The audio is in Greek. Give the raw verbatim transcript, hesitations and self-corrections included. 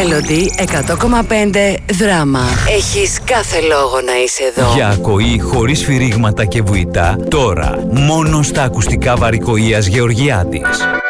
Μέλοντι εκατό κόμμα πέντε Δράμα. Έχεις κάθε λόγο να είσαι εδώ. Για ακοή χωρίς σφυρίγματα και βουητά, τώρα μόνο στα ακουστικά Βαρικοΐας Γεωργιάδης.